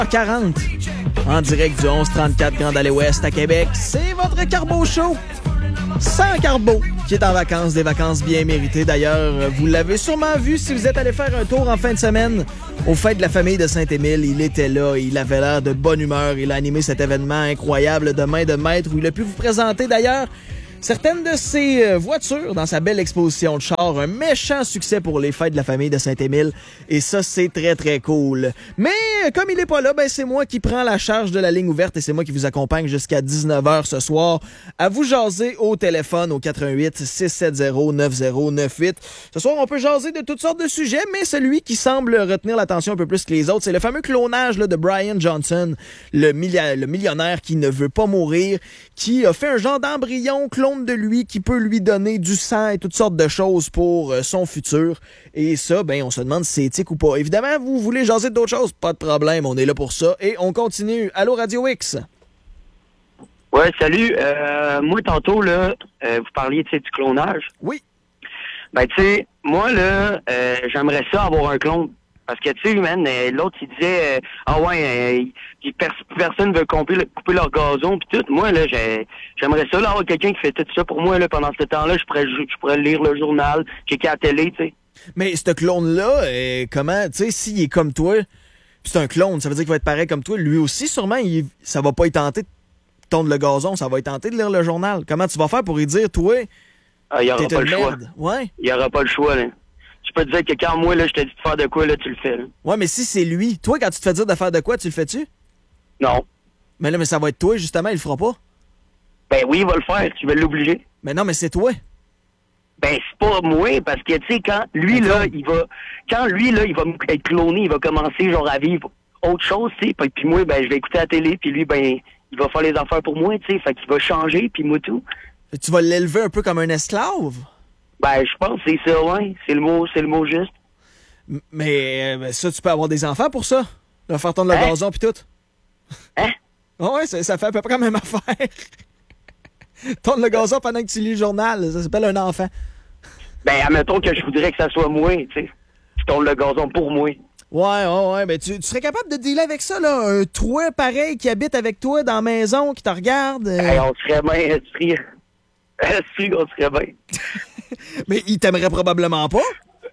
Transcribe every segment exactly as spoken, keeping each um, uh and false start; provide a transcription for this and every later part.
quarante, en direct du onze trente-quatre Grande Allée Ouest à Québec. C'est votre Carbo Show sans Carbo qui est en vacances, des vacances bien méritées. D'ailleurs, vous l'avez sûrement vu si vous êtes allé faire un tour en fin de semaine aux fêtes de la famille de Saint-Émile. Il était là, il avait l'air de bonne humeur. Il a animé cet événement incroyable de main de maître où il a pu vous présenter d'ailleurs certaines de ses voitures dans sa belle exposition de chars. Un méchant succès pour les fêtes de la famille de Saint-Émile. Et ça, c'est très, très cool. Mais comme il est pas là, ben c'est moi qui prends la charge de la ligne ouverte et c'est moi qui vous accompagne jusqu'à dix-neuf heures ce soir à vous jaser au téléphone au quatre un huit, six sept zéro, neuf zéro neuf huit. Ce soir, on peut jaser de toutes sortes de sujets, mais celui qui semble retenir l'attention un peu plus que les autres, c'est le fameux clonage là, de Brian Johnson, le, milli- le millionnaire qui ne veut pas mourir, qui a fait un genre d'embryon clone de lui qui peut lui donner du sang et toutes sortes de choses pour euh, son futur. Et ça, ben, on se demande si c'est éthique ou pas. Évidemment, vous voulez jaser d'autres choses, pas de problème, on est là pour ça. Et on continue. Allô, Radio X? Ouais, salut. Euh, moi, tantôt, là, euh, vous parliez, tu sais, du clonage. Oui. Ben, tu sais, moi, là, euh, j'aimerais ça avoir un clone. Parce que, tu sais, man, euh, l'autre, il disait, euh, ah ouais, euh, pers- personne veut couper, le, couper leur gazon, pis tout. Moi, là, j'ai, j'aimerais ça, là, avoir quelqu'un qui fait tout ça pour moi, là, pendant ce temps-là. Je pourrais, je pourrais lire le journal, checker à la télé, tu sais. Mais ce clone-là, euh, comment, tu sais, s'il est comme toi, pis c'est un clone, ça veut dire qu'il va être pareil comme toi. Lui aussi, sûrement, il, ça va pas y tenter de tondre le gazon, ça va y tenter de lire le journal. Comment tu vas faire pour y dire, toi, ah, il y aura t'es pas une le choix. merde? Ouais. Il y aura pas le choix, là. Je peux te dire que quand moi, là, je te dis de faire de quoi, là, tu le fais, là. Ouais, mais si c'est lui, toi, quand tu te fais dire de faire de quoi, tu le fais-tu? Non. Mais là, mais ça va être toi, justement, il le fera pas. Ben oui, il va le faire, tu vas l'obliger. Mais non, mais c'est toi. Ben, c'est pas moi, parce que, tu sais, quand lui, Attends. là, il va, quand lui, là, il va être cloné, il va commencer, genre, à vivre autre chose, tu sais, puis puis moi, ben, je vais écouter la télé, puis lui, ben, il va faire les affaires pour moi, tu sais, fait qu'il va changer, puis moi, tout. Tu vas l'élever un peu comme un esclave? Ben, je pense que c'est ça, ouais, c'est le mot, c'est le mot juste. M- Mais euh, ben, ça, tu peux avoir des enfants pour ça? Leur faire tondre le Hein? gazon pis tout? Hein? Ah ouais, ça, ça fait à peu près la même affaire. Tondre le gazon pendant que tu lis le journal, ça s'appelle un enfant. Ben, admettons que je voudrais que ça soit moi, tu sais. Je tourne le gazon pour moi. Ouais, ouais, ouais, ben tu, tu serais capable de dealer avec ça, là? Un trou pareil qui habite avec toi dans la maison, qui te regarde. euh, Hey, on serait bien, tu sais, on serait bien. Mais il t'aimerait probablement pas.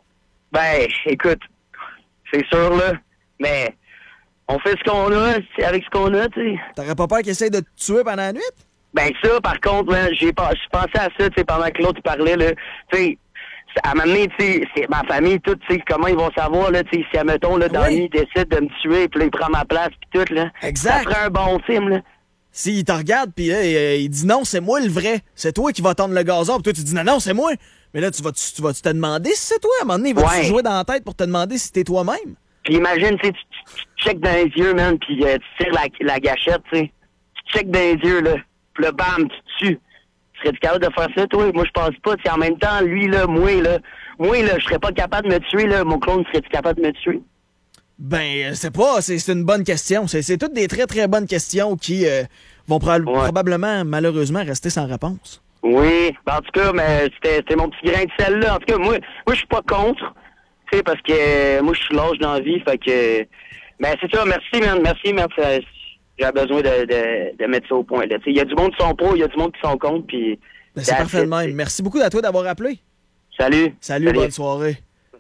Ben, écoute, c'est sûr, là, mais on fait ce qu'on a, c'est avec ce qu'on a, tu sais. T'aurais pas peur qu'il essaye de te tuer pendant la nuit? Ben ça, par contre, là, j'ai pas, j'ai pensé à ça, tu sais, pendant que l'autre il parlait, là, tu sais, à un moment donné, tu sais, c'est ma famille, tout, tu sais, comment ils vont savoir, là, tu sais, si, admettons, là, dans Oui. la nuit, il décide de me tuer, puis là, il prend ma place, puis tout, là. Exact. Ça ferait un bon film, là. S'il te regarde pis là, il, il dit non, c'est moi le vrai. C'est toi qui vas tendre le gazon. Pis toi, tu dis non, non, c'est moi. Mais là, tu vas, tu, tu vas tu te demander si c'est toi. À un moment donné, il va Ouais. te jouer dans la tête pour te demander si t'es toi-même. Puis imagine, tu sais, tu tu- tu checkes dans les yeux, man, puis euh, tu tires la, la gâchette, tu sais. Tu checkes dans les yeux, là, puis là, bam, tu tues. Serais-tu capable de faire ça, toi? Moi, je pense pas. Tu sais, en même temps, lui, là, moi, là, moi, là, je serais pas capable de me tuer, là. Mon clone, serais-tu capable de me tuer? Ben, c'est pas, c'est c'est une bonne question. C'est c'est toutes des très, très bonnes questions qui euh, vont proba- Ouais. probablement, malheureusement, rester sans réponse. Oui, ben, en tout cas, mais c'était c'était mon petit grain de sel, là. En tout cas, moi, moi, je suis pas contre, tu sais, parce que euh, moi, je suis lâche dans la vie, fait que... Ben, c'est ça, merci, man, merci, mais euh, j'ai besoin de, de, de mettre ça au point, là. Tu sais, il y a du monde qui sont pour, il y a du monde qui sont contre, puis... Ben, c'est that's parfait de it, même. t'sais. Merci beaucoup à toi d'avoir appelé. Salut. Salut, bonne soirée.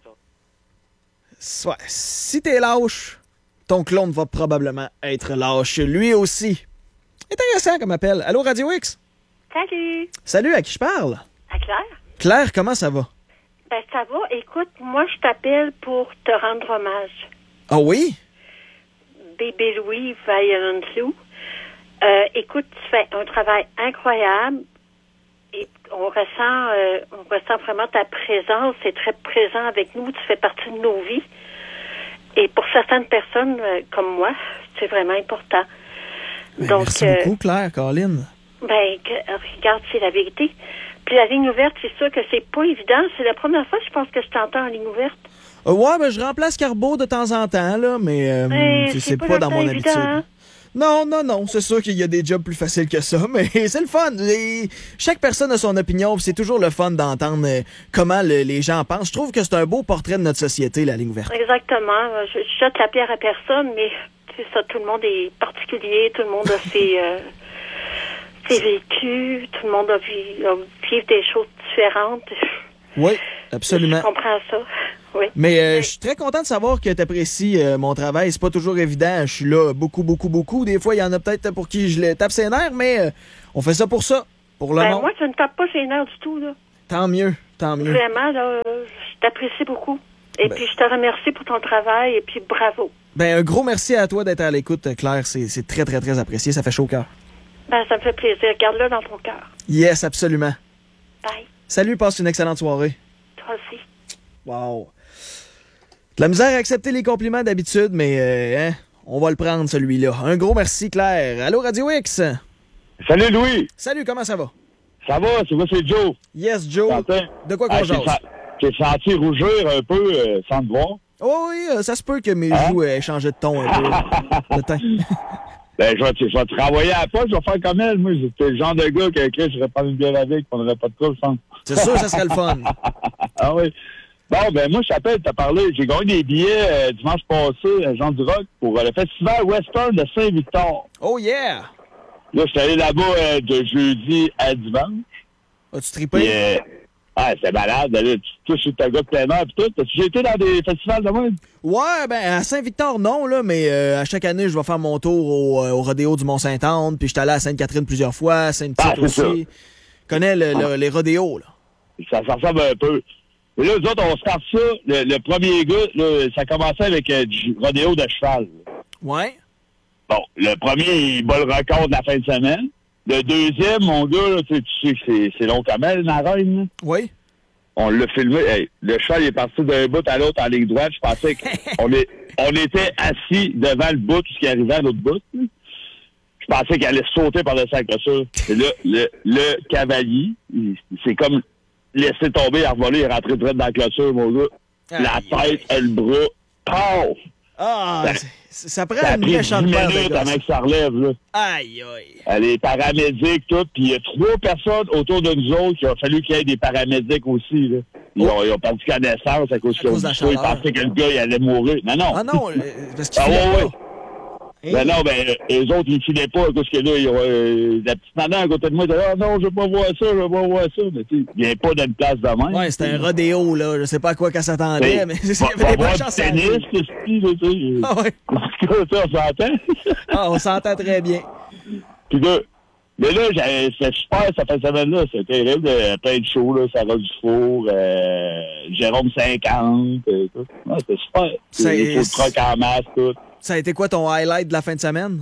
Ouais, si t'es lâche, ton clone va probablement être lâche lui aussi. Intéressant comme appel. Allô, Radio X? Salut! Salut, à qui je parle? À Claire? Claire, comment ça va? Ben, ça va. Écoute, moi, je t'appelle pour te rendre hommage. Ah oui? Bébé Louis Vaillantou. Euh, écoute, tu fais un travail incroyable et on ressent, euh, on ressent vraiment ta présence. C'est très présent avec nous. Tu fais partie de nos vies. Et pour certaines personnes, euh, comme moi, c'est vraiment important. Ben, Donc, merci euh, beaucoup, Claire, Caroline. Ben, que- regarde, c'est la vérité. Puis la ligne ouverte, c'est sûr que c'est pas évident. C'est la première fois, je pense, que je t'entends en ligne ouverte. Euh, ouais, ben je remplace Carbo de temps en temps, là, mais euh, Hey, c'est- c'est c'est pas pas dans tout mon évident, habitude. hein? Non, non, non, c'est sûr qu'il y a des jobs plus faciles que ça, mais c'est le fun. Et chaque personne a son opinion, puis c'est toujours le fun d'entendre euh, comment le- les gens pensent. Je trouve que c'est un beau portrait de notre société, la ligne ouverte. Exactement. Je, je jette la pierre à personne, mais tu c'est ça. Tout le monde est particulier. Tout le monde a ses, euh, ses vécus. Tout le monde a vu, a vécu des choses différentes. Oui, absolument. Je comprends ça. Oui. Mais euh, je suis très content de savoir que tu apprécies euh, mon travail. C'est pas toujours évident. Je suis là beaucoup, beaucoup, beaucoup. Des fois, il y en a peut-être pour qui je le tape ses nerfs, mais euh, on fait ça pour ça, pour le Ben, monde. moi, je ne tape pas ses nerfs du tout, là. Tant mieux, tant mieux. Vraiment, là, je t'apprécie beaucoup. Et Ben... puis, je te remercie pour ton travail, et puis bravo. Ben, un gros merci à toi d'être à l'écoute, Claire. C'est, c'est très, très, très apprécié. Ça fait chaud au cœur. Ben, ça me fait plaisir. Garde-le dans ton cœur. Yes, absolument. Bye. Salut, passe une excellente soirée. Toi aussi. Wow. De la misère à accepter les compliments d'habitude, mais euh, hein, on va le prendre, celui-là. Un gros merci, Claire. Allô, Radio X? Salut, Louis. Salut, comment ça va? Ça va, c'est moi, c'est Joe. Yes, Joe. T'entends? De quoi qu'on ah, jase? T'es senti rougir un peu euh, sans te voir? Oh oui, euh, ça se peut que mes hein? joues aient changé de ton un peu. De teint. Ben, je vais, te, je vais te renvoyer à la poste, je vais faire comme elle. Moi, j'étais le genre de gars que Chris, je serais pas une bière avec, qu'on n'aurait pas de trouble, je pense. C'est sûr, ça serait le fun. Ah oui. Bon, ben moi, je t'appelle, t'as parlé. J'ai gagné des billets euh, dimanche passé à Jean du Rock pour euh, le festival Western de Saint-Victor. Oh yeah! Là, je suis allé là-bas euh, de jeudi à dimanche. As-tu trippé? Puis, euh, ah, c'est malade. Là, tu touches ta gars de plein air pis tout. As-tu été dans des festivals de même? Ouais, ben à Saint-Victor, non, là, mais euh, à chaque année, je vais faire mon tour au, euh, au rodéo du Mont-Saint-Anne, puis je suis allé à Sainte-Catherine plusieurs fois, à Sainte-Tite ah, aussi. Je connais le, le, les rodéos, là. Ça, ça ressemble un peu. Et là, nous autres, on starte ça. Le, le premier gars, là, ça commençait avec euh, du rodéo de cheval. Ouais. Bon, le premier, il bat le record de la fin de semaine. Le deuxième, mon gars, là, tu sais, tu sais que c'est, c'est long comme elle, la reine. Là. Oui. On l'a filmé. Hey, le cheval, il est parti d'un bout à l'autre en ligne droite. Je pensais qu'on est, on était assis devant le bout, tout ce qui arrivait à l'autre bout. Là. Je pensais qu'il allait sauter par-dessus la clôture. Et là, le, le cavalier, il, c'est comme laisser tomber, envoler, rentrer direct dans la clôture, mon gars. Aïe, la tête, aïe. le bras, paf! Ah, Ça- ça, ça prend Ça a une pris dix méchante paire de minutes avant gosses. que ça relève, là. Aïe, aïe. Euh, Les paramédics, tout. Puis il y a trois personnes autour de nous autres qui ont fallu qu'il y ait des paramédics aussi, là. Ils, Oh. ont, ils ont perdu connaissance à cause À qu'ils ont cause de la dit ça. Ils chaleur. pensaient que le gars, il allait mourir. Non, non. Ah non, euh, parce qu'il Ah, filait ouais, pas. ouais. Ben non, ben, eux autres, ils filaient pas, parce que là, ils ont, euh, la petite madame à côté de moi, elle dit, ah non, je veux pas voir ça, je veux pas voir ça. Mais tu sais, il vient pas d'une place de même. Ouais, c'était un rodéo, là. Je sais pas à quoi qu'elle s'attendait, Ben, mais c'est va- il y avait va des voir bonnes du chances à tennis, aller. qu'est-ce que tu sais. Ah ouais. En tout cas, ça, on s'entend. Ah, on s'entend très bien. Puis là, mais là, j'avais- c'était super, cette fin de semaine-là. C'était terrible. euh, Plein de shows, là. Sarah Dufour, euh, Jérôme cinquante, euh, tout. Ouais, c'était super. Ça Les est- faux trucks en masse, tout. Ça a été quoi ton highlight de la fin de semaine?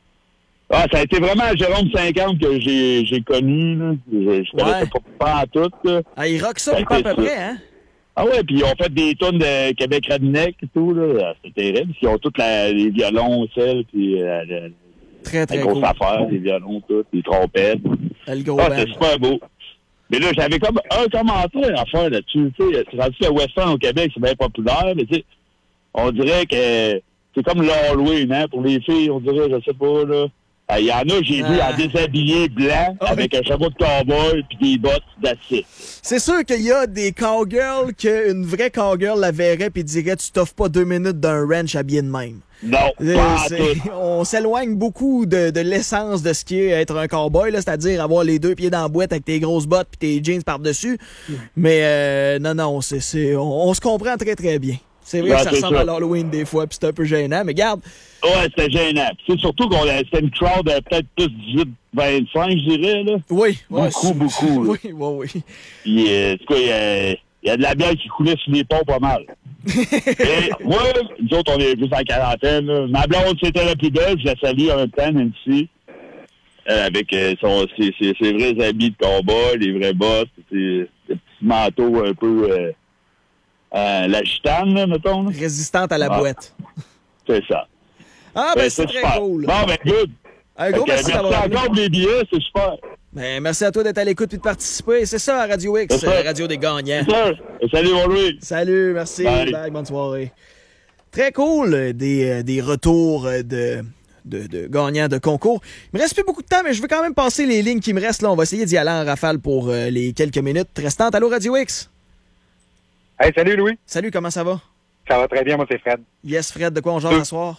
Ah, ça a été vraiment Jérôme cinquante que j'ai, j'ai connu, là. Je, je connaissais Ouais. pas, pas en tout, là. Ah, il rock ça, Ça a puis pas à été peu ça. près, hein? Ah ouais, puis ils ont fait des tonnes de Québec Redneck et tout, là. Ah, c'était terrible. Puis ils ont tous les violons, celles, puis euh, la, Très, la très grosse cool. affaire, les violons, tout, les trompettes. Le gros Ah, band. c'était super beau. Mais là, j'avais comme un commentaire à faire là-dessus. Tu sais, c'est rendu que le western au Québec, c'est bien populaire, mais tu sais, on dirait que c'est comme l'Halloween, hein, pour les filles, on dirait, je sais pas, là. Il y en a, j'ai vu Ah. en déshabillé blanc, Ah, avec un chapeau de cowboy puis des bottes d'acier. C'est sûr qu'il y a des cowgirls qu'une vraie cowgirl la verrait puis dirait tu t'offres pas deux minutes d'un ranch habillé de même. Non, Euh, pas en c'est- tout. on s'éloigne beaucoup de, de l'essence de ce qui est être un cowboy, là, c'est-à-dire avoir les deux pieds dans la boîte avec tes grosses bottes puis tes jeans par-dessus. Mais euh, non, non, c'est, c'est, on, on se comprend très très bien. C'est vrai Ouais, que ça c'est ressemble ça. à l'Halloween des fois puis c'est un peu gênant, mais garde, Ouais, c'était gênant. Puis c'est surtout qu'on a, c'était une crowd de peut-être plus dix-huit vingt-cinq, je dirais, là. oui. ouais, Beaucoup, c'est- beaucoup, là. Oui, oui, oui. Puis, euh, en tout cas, il y a, il y a de la bière qui coulait sur les ponts pas mal. Et moi, nous autres, on est plus en quarantaine. Là. Ma blonde, c'était la plus belle. Je la salue en même temps, Nancy. Euh, avec euh, son, ses, ses, ses vrais habits de combat, les vrais boss, ses, ses petits manteaux un peu... Euh, euh, la gitane, là, mettons. Là. Résistante à la Ah. boîte. C'est ça. Ah, ben Euh, c'est très super. cool. Bon, ben, good. Un gros Fait que, merci d'avoir merci appelé. encore pour les billets, c'est super. Ben, merci à toi d'être à l'écoute et de participer. C'est ça, à Radio X, C'est ça. euh, Radio des gagnants. Sir, salut, mon Louis. Salut, merci. Bye. Bye, bonne soirée. Très cool, euh, des, euh, des retours euh, de, de, de gagnants de concours. Il me reste plus beaucoup de temps, mais je veux quand même passer les lignes qui me restent. Là, on va essayer d'y aller en rafale pour euh, les quelques minutes restantes. Allô, Radio X? Hey, salut Louis. Salut, comment ça va? Ça va très bien, moi c'est Fred. Yes, Fred, de quoi on jase Oui. ce soir?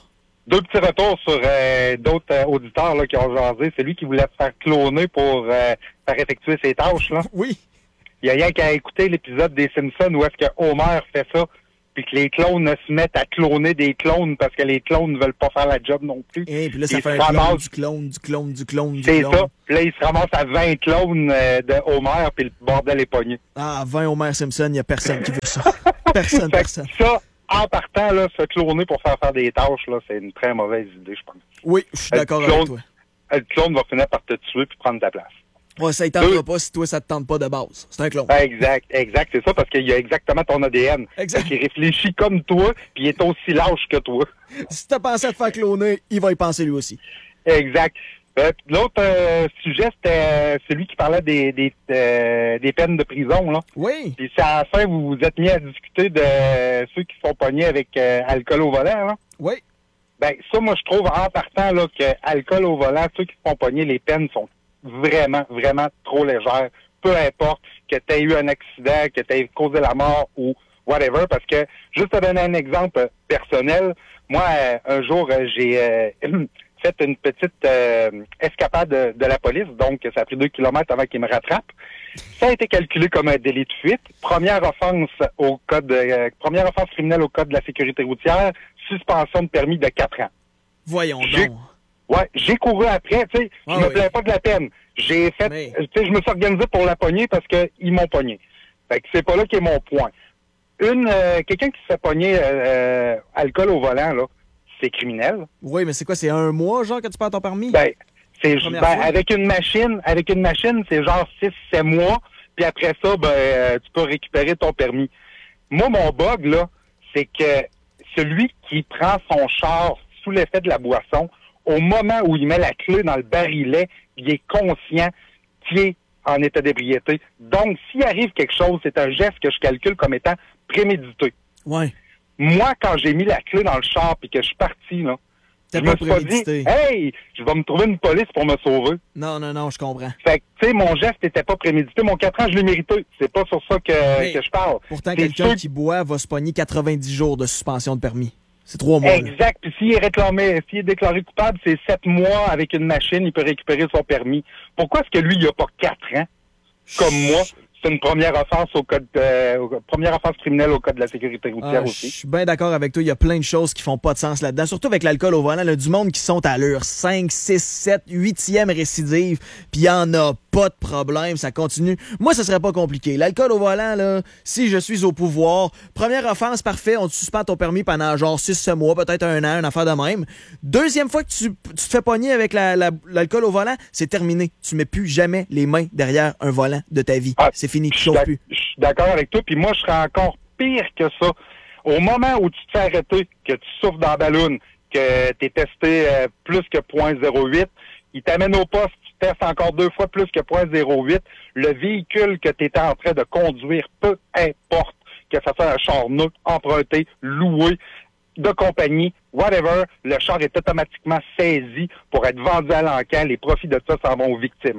deux petits retours sur euh, d'autres euh, auditeurs là, qui ont jasé. C'est lui qui voulait se faire cloner pour euh, faire effectuer ses tâches. Là. Oui. Il y a rien qu'à écouter l'épisode des Simpsons où est-ce que Homer fait ça, puis que les clones se mettent à cloner des clones parce que les clones ne veulent pas faire la job non plus. Et puis là, ça il fait un ramasse... clone, du clone, du clone, du clone, du C'est clone. ça. Puis là, il se ramasse à vingt clones euh, de Homer, puis le bordel est pogné. Ah, vingt Homer Simpson, il n'y a personne qui veut ça. Personne, Fait que personne. Ça, en partant, là, se cloner pour faire faire des tâches, là, c'est une très mauvaise idée, je pense. Oui, je suis d'accord Le clone- avec toi. Le clone va finir par te tuer puis prendre ta place. Ouais, ça ne tentera Deux. pas si toi, ça te tente pas de base. C'est un clone. Exact, exact, c'est ça, parce qu'il y a exactement ton A D N. Exact. Fait qu'il réfléchit comme toi, puis il est aussi lâche que toi. Si t'as pensé à te faire cloner, il va y penser lui aussi. Exact. Euh, L'autre euh, sujet, c'était euh, celui qui parlait des des, euh, des peines de prison, là. Oui. Puis c'est à la fin, vous vous êtes mis à discuter de euh, ceux qui sont pognés avec euh, alcool au volant, là. Oui. Ben, ça, moi, je trouve, en partant, là, que alcool au volant, ceux qui se font pogner, les peines sont vraiment, vraiment trop légères. Peu importe que tu aies eu un accident, que tu aies causé la mort ou whatever, parce que, juste te donner un exemple personnel, moi, euh, un jour, euh, j'ai euh, fait une petite euh, escapade de, de la police, donc ça a pris deux kilomètres avant qu'ils me rattrapent. Ça a été calculé comme un délit de fuite. Première offense au code, euh, première offense criminelle au code de la sécurité routière, suspension de permis de quatre ans. Voyons J'ai- donc. Ouais, j'ai couru après, tu sais, je Ah me oui. plains pas de la peine. J'ai fait, Mais- tu sais, je me suis organisé pour la pogner parce que ils m'ont pogné. Fait que c'est pas là qui est mon point. Une, euh, quelqu'un qui se fait pogner euh, euh, alcool au volant, là, c'est criminel. Oui, mais c'est quoi, c'est un mois, genre, que tu perds ton permis? Ben, c'est Première ben, fois? avec une machine, avec une machine, c'est genre six sept mois, puis après ça, ben, euh, tu peux récupérer ton permis. Moi, mon bug, là, c'est que celui qui prend son char sous l'effet de la boisson, au moment où il met la clé dans le barillet, il est conscient qu'il est en état d'ébriété. Donc, s'il arrive quelque chose, c'est un geste que je calcule comme étant prémédité. Ouais. Moi, quand j'ai mis la clé dans le char puis que je suis parti, là, T'as je pas me suis pas dit, prémédité. hey, je vais me trouver une police pour me sauver. Non, non, non, je comprends. Fait que, tu sais, mon geste n'était pas prémédité. Mon quatre ans, je l'ai mérité. C'est pas sur ça que, Mais que je parle. Pourtant, C'est quelqu'un sûr- qui boit va se pogner quatre-vingt-dix jours de suspension de permis. C'est trois mois. là. Exact. Puis s'il est réclamé, s'il est déclaré coupable, c'est sept mois avec une machine, il peut récupérer son permis. Pourquoi est-ce que lui, il a pas quatre ans? Comme moi, c'est une première offense au code, euh, au- première offense criminelle au code de la sécurité routière Ah, je aussi. suis bien d'accord avec toi. Il y a plein de choses qui font pas de sens là-dedans. Surtout avec l'alcool au volant. Là, du monde qui sont à leur cinq, six, sept, huitième récidive. Puis il y en a pas de problème. Ça continue. Moi, ce serait pas compliqué. L'alcool au volant, là, si je suis au pouvoir, première offense, parfait. On te suspend ton permis pendant genre six, sept mois, peut-être un an, une affaire de même. Deuxième fois que tu, tu te fais pogner avec la, la- l'alcool au volant, c'est terminé. Tu mets plus jamais les mains derrière un volant de ta vie. Ah, c'est fini. Tu Je suis chauffes d'ac- plus. je suis d'accord avec toi, puis moi, je serais encore pire que ça. Au moment où tu te fais arrêter, que tu souffles dans la balloune, que tu es testé euh, plus que point zéro huit, il t'amène au poste, tu testes encore deux fois plus que point zéro huit, le véhicule que tu étais en train de conduire, peu importe, que ça soit un char neuf, emprunté, loué, de compagnie, whatever, le char est automatiquement saisi pour être vendu à l'encan. Les profits de ça s'en vont aux victimes.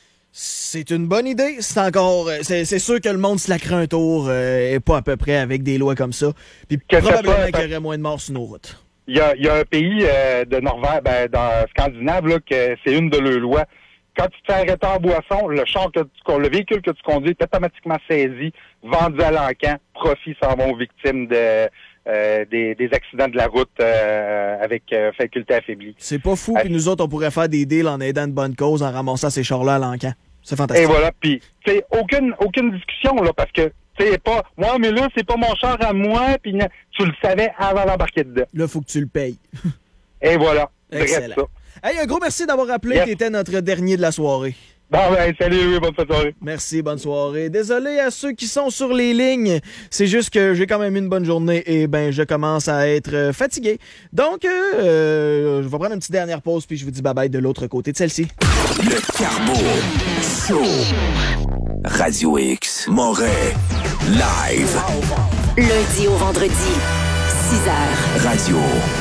C'est une bonne idée. C'est encore, euh, c'est, c'est sûr que le monde se la craint un tour euh, et pas à peu près avec des lois comme ça. Puis Que ça probablement soit- qu'il y aurait moins de morts sur nos routes. Il y a, il y a un pays euh, de Norvège, ben, dans Scandinave, là, que c'est une de leurs lois. Quand tu te fais arrêter en boisson, le char que tu, le véhicule que tu conduis est automatiquement saisi, vendu à l'encan, profit s'en vont aux victimes de, euh, des, des accidents de la route euh, avec euh, faculté affaiblie. C'est pas fou. Ah. Puis nous autres, on pourrait faire des deals en aidant une bonne cause, en ramassant ces chars-là à l'encan. C'est Et fantastique. voilà, puis tu sais, aucune aucune discussion là, parce que tu sais pas, moi mais là c'est pas mon char à moi, puis na- tu le savais avant d'embarquer dedans. Là, faut que tu le payes. Et voilà, bref Excellent. ça. Hey, un gros merci d'avoir appelé. Yes. T'étais notre dernier de la soirée. Bon ben salut, oui, bonne soirée. Merci, bonne soirée. Désolé à ceux qui sont sur les lignes. C'est juste que j'ai quand même eu une bonne journée et ben je commence à être euh, fatigué. Donc, euh, euh, je vais prendre une petite dernière pause puis je vous dis bye bye de l'autre côté de celle-ci. Le Carbo Show. Radio X. Moret. Live. Lundi au vendredi, six heures. Radio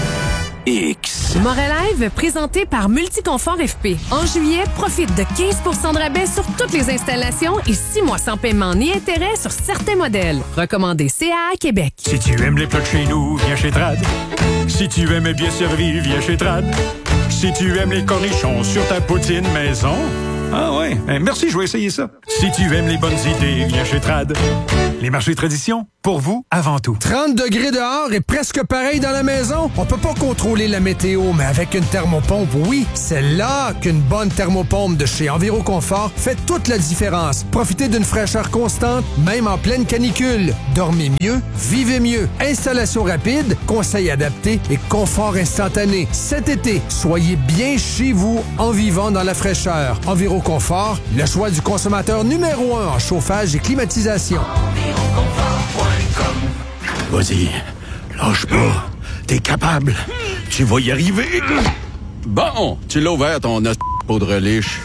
X. Moret Live, présenté par Multiconfort F P. En juillet, profite de quinze pour cent de rabais sur toutes les installations et six mois sans paiement ni intérêt sur certains modèles. Recommandé C A A Québec. Si tu aimes les plats de chez nous, viens chez Trad. Si tu aimes bien servi, viens chez Trad. Si tu aimes les cornichons sur ta poutine maison... Ah ouais, eh, merci, je vais essayer ça. Si tu aimes les bonnes idées, viens chez Trad. Les marchés tradition, pour vous, avant tout. trente degrés dehors et presque pareil dans la maison? On peut pas contrôler la météo, mais avec une thermopompe, oui, c'est là qu'une bonne thermopompe de chez Enviroconfort fait toute la différence. Profitez d'une fraîcheur constante, même en pleine canicule. Dormez mieux, vivez mieux. Installation rapide, conseils adaptés et confort instantané. Cet été, soyez bien chez vous en vivant dans la fraîcheur. Enviroconfort, le choix du consommateur numéro un en chauffage et climatisation. Vas-y, lâche pas. T'es capable. Tu vas y arriver. Bon, tu l'as ouvert ton os peau de reliche.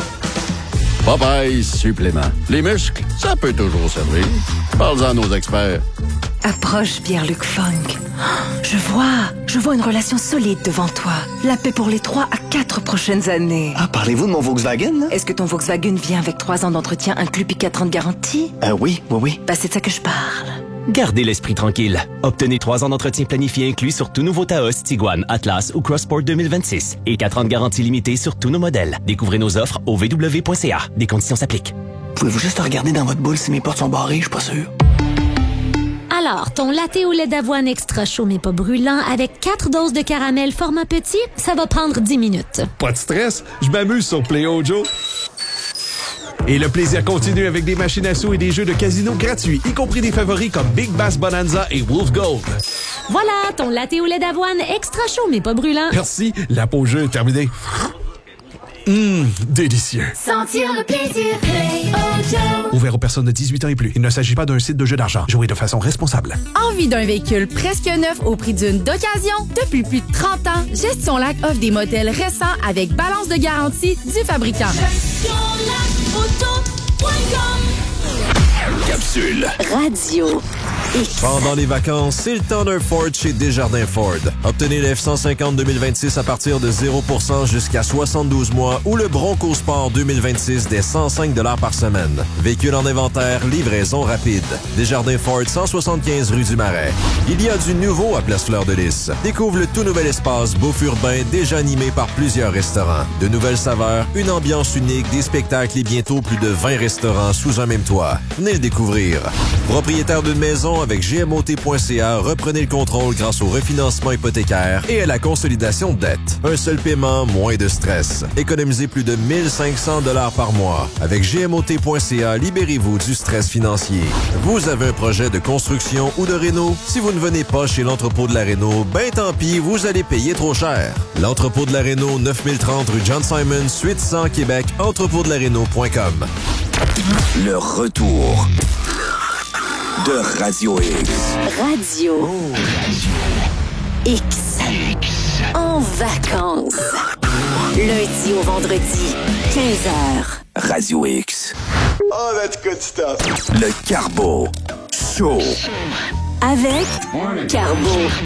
Popeye supplément. Les muscles, ça peut toujours servir. Parle-en à nos experts. Approche Pierre-Luc Funk. Je vois, je vois une relation solide devant toi. La paix pour les trois à quatre prochaines années. Ah, parlez-vous de mon Volkswagen? Est-ce que ton Volkswagen vient avec trois ans d'entretien inclus puis quatre ans de garantie? Euh, oui, oui, oui. Bah, c'est de ça que je parle. Gardez l'esprit tranquille. Obtenez trois ans d'entretien planifié inclus sur tout nouveau Taos, Tiguan, Atlas ou Crossport deux mille vingt-six et quatre ans de garantie limitée sur tous nos modèles. Découvrez nos offres au v w point c a. Des conditions s'appliquent. Pouvez-vous juste regarder dans votre boule si mes portes sont barrées? Je suis pas sûr. Alors, ton latte au lait d'avoine extra chaud mais pas brûlant avec quatre doses de caramel format petit, ça va prendre dix minutes. Pas de stress, je m'amuse sur Play Ojo. Et le plaisir continue avec des machines à sous et des jeux de casino gratuits, y compris des favoris comme Big Bass Bonanza et Wolf Gold. Voilà, ton latte au lait d'avoine extra chaud mais pas brûlant. Merci, la pause jeu est terminée. Hum, délicieux. Sentir le plaisir, Play Ojo. Ouvert aux personnes de dix-huit ans et plus. Il ne s'agit pas d'un site de jeu d'argent. Jouez de façon responsable. Envie d'un véhicule presque neuf au prix d'une d'occasion? Depuis plus de trente ans, Gestion Lac offre des modèles récents avec balance de garantie du fabricant. Gestion Lac Auto point com. Capsule. Radio. Pendant les vacances, c'est le temps d'un Ford chez Desjardins Ford. Obtenez le F cent cinquante deux mille vingt-six à partir de zéro pour cent jusqu'à soixante-douze mois ou le Bronco Sport deux mille vingt-six dès cent cinq dollars par semaine. Véhicule en inventaire, livraison rapide. Desjardins Ford, cent soixante-quinze rue du Marais. Il y a du nouveau à Place Fleur de Lys. Découvre le tout nouvel espace Beauf Urbain, déjà animé par plusieurs restaurants. De nouvelles saveurs, une ambiance unique, des spectacles et bientôt plus de vingt restaurants sous un même toit. Venez le découvrir. Propriétaire d'une maison avec G M O T point C A, reprenez le contrôle grâce au refinancement hypothécaire et à la consolidation de dette. Un seul paiement, moins de stress. Économisez plus de mille cinq cents dollars par mois. Avec G M O T point C A, libérez-vous du stress financier. Vous avez un projet de construction ou de réno? Si vous ne venez pas chez l'entrepôt de la Réno, ben tant pis, vous allez payer trop cher. L'entrepôt de la Réno, neuf mille trente rue John Simon, suite cent, Québec, entrepôt de la réno point com. Le retour de Radio X. Radio. X. En vacances. Lundi au vendredi, quinze heures. Radio X. Oh, that's good stuff. Le Carbo Show. Avec Carbo.